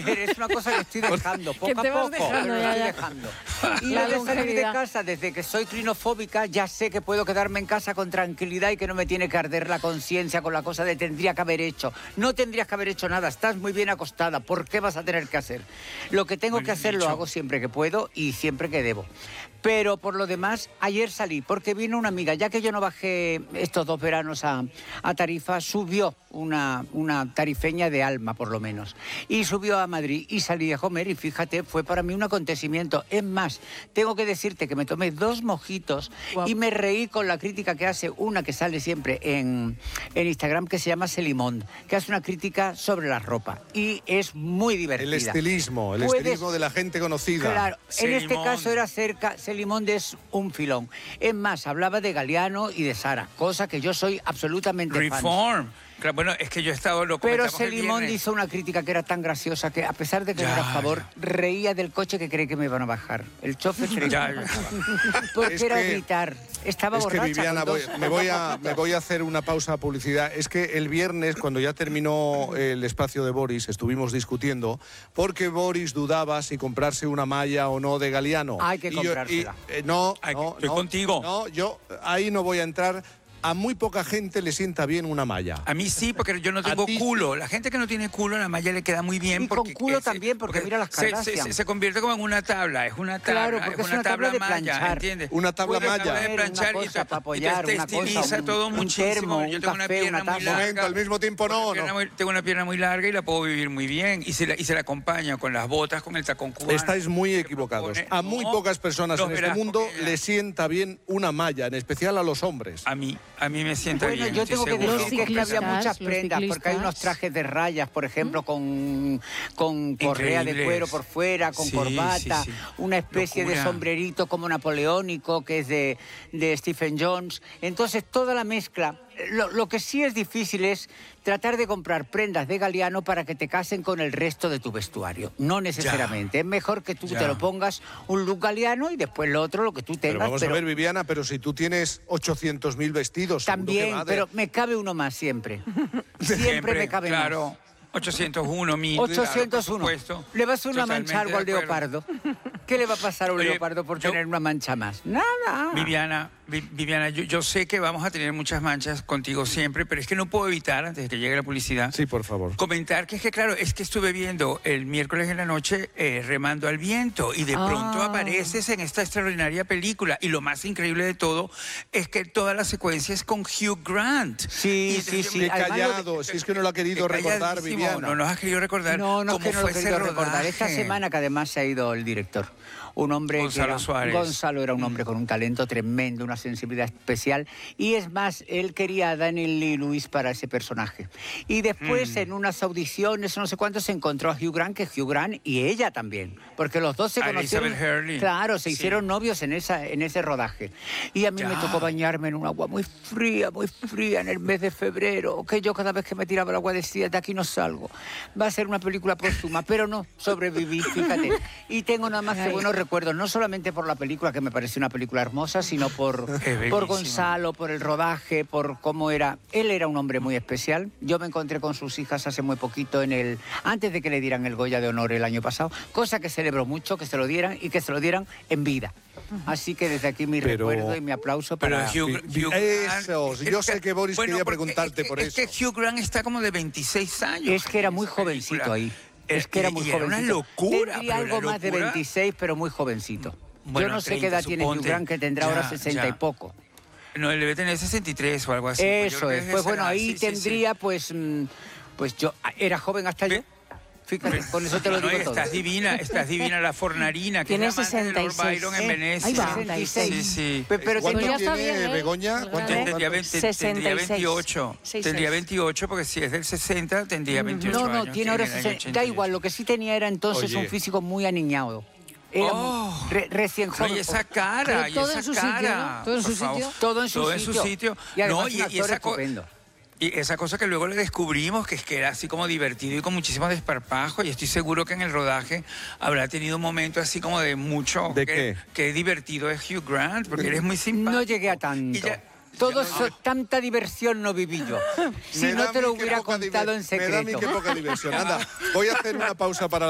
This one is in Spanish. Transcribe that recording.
ver, es una cosa que estoy dejando, poco a poco, pero lo estoy dejando. Y lo de salir de casa, desde que soy clinofóbica, ya sé que puedo quedarme en casa con tranquilidad y que no me tiene que arder la conciencia con la cosa de tendría que haber hecho. No tendrías que haber hecho nada, estás muy bien acostada, ¿por qué vas a tener que hacer? Lo que tengo que hacer lo hago siempre que puedo y siempre que debo. Pero por lo demás, ayer salí porque vino una amiga, ya que yo no bajé estos 2 veranos a Tarifa, subió una tarifeña de alma, por lo menos. Y subió a Madrid y salí a comer y fíjate, fue para mí un acontecimiento. Es más, tengo que decirte que me tomé 2 mojitos y me reí con la crítica que hace una que sale siempre en Instagram, que se llama Celimond, que hace una crítica sobre la ropa y es muy divertida. El estilismo de la gente conocida. Claro, en este caso era cerca, Celimond es un filón. Es más, hablaba de Galliano y de Sara, cosa que yo soy absolutamente Reform. Claro, bueno, es que yo he estado loco. Pero Celimond hizo una crítica que era tan graciosa que, a pesar de que no era a favor, reía del coche que cree que me iban a bajar. El chofer creía porque era gritar. Estaba borracha. Es que, Viviana, me voy a hacer una pausa publicidad. Es que el viernes, cuando ya terminó el espacio de Boris, estuvimos discutiendo porque Boris dudaba si comprarse una malla o no de Galliano. Hay que comprársela. Estoy contigo. No, yo ahí no voy a entrar. A muy poca gente le sienta bien una malla. A mí sí, porque yo no tengo culo. La gente que no tiene culo, la malla le queda muy bien. Y porque, con culo también, porque mira las Kardashian. Se convierte como en una tabla. Es una tabla. Claro, porque es una tabla de planchar. ¿Entiendes? Una tabla malla. De planchar una cosa para apoyar, te estiliza todo muchísimo. Yo tengo una pierna muy larga. Momento, al mismo tiempo no. Tengo una pierna muy larga y la puedo vivir muy bien. Y se la acompaña con las botas, con el tacón cubano. Estáis muy equivocados. A muy pocas personas en este mundo le sienta bien una malla, en especial a los hombres. A mí me sienta bueno, bien. yo tengo que decir que ciclistas, había muchas prendas, porque hay unos trajes de rayas, por ejemplo, con correa de cuero por fuera, con corbata, una especie de sombrerito como napoleónico, que es de Stephen Jones. Entonces, toda la mezcla. Lo que sí es difícil es tratar de comprar prendas de Galliano para que te casen con el resto de tu vestuario. No necesariamente. Es mejor que tú te lo pongas un look Galliano y después lo otro, lo que tú tengas. Pero vamos a ver, Viviana, pero si tú tienes 800.000 vestidos... También, pero me cabe uno más siempre. Siempre me cabe más. 801, 1000. 801. Claro, ¿Le vas a hacer una mancha algo al leopardo? ¿Qué le va a pasar a un leopardo por tener una mancha más? Nada. Viviana, yo sé que vamos a tener muchas manchas contigo siempre, pero es que no puedo evitar, antes de que llegue la publicidad, sí, por favor, comentar que es que, claro, es que estuve viendo el miércoles en la noche Remando al Viento y de pronto apareces en esta extraordinaria película y lo más increíble de todo es que toda la secuencia es con Hugh Grant. Sí. Callado, si es que no lo ha querido recordar, Viviana. No nos has querido recordar cómo fue ese rodaje. Esta semana que además se ha ido el director. Un hombre Gonzalo era un hombre con un talento tremendo, una sensibilidad especial. Y es más, él quería a Daniel Lee-Lewis para ese personaje. Y después, en unas audiciones, no sé cuánto, se encontró a Hugh Grant, y ella también. Porque los dos se conocieron. Claro, se hicieron novios en ese rodaje. Y a mí me tocó bañarme en un agua muy fría, en el mes de febrero. Que yo cada vez que me tiraba el agua decía, de aquí no salgo. Va a ser una película póstuma, pero no, sobreviví, fíjate. Y tengo nada más que buenos recuerdos, no solamente por la película, que me pareció una película hermosa, sino por Gonzalo, por el rodaje, por cómo era. Él era un hombre muy especial. Yo me encontré con sus hijas hace muy poquito, antes de que le dieran el Goya de Honor el año pasado, cosa que celebró mucho, que se lo dieran y que se lo dieran en vida. Así que desde aquí mi recuerdo y mi aplauso para... Eso, yo sé que Boris quería preguntarte por eso. Es que Hugh Grant está como de 26 años. Es que era muy jovencito ahí. Es que era muy jovencito. Era una locura. Tendría algo más de 26, pero muy jovencito. Bueno, yo no sé qué edad tiene Hugh Grant, que tendrá ahora 60 y poco. No, él debe tener 63 o algo así. Eso es. Pues bueno, ahí tendría, pues yo era joven hasta yo. Fíjate, con eso te lo digo todo. Estás divina la Fornarina, que tiene es la amante de Lord Byron en Venecia. Ahí va, 66. Sí. Pero ¿cuánto ya está tiene bien, Begoña? Tendría 28. Tendría 28, porque si es del 60, tendría 28 años. No, tiene ahora 60. Da igual, lo que sí tenía era entonces un físico muy aniñado. Era recién joven. Y esa cara, todo en su sitio, ¿no? Todo en su sitio. Todo en su sitio. Y además un actor estupendo. Y esa cosa que luego le descubrimos, que es que era así como divertido y con muchísimo desparpajo, y estoy seguro que en el rodaje habrá tenido un momento así como de mucho... ¿De qué? Qué divertido es Hugh Grant, porque eres muy simpático. No llegué a tanto. Tanta diversión no viví yo. Si no te lo hubiera contado enseguida. Me da a mí que poca diversión. Anda, voy a hacer una pausa para...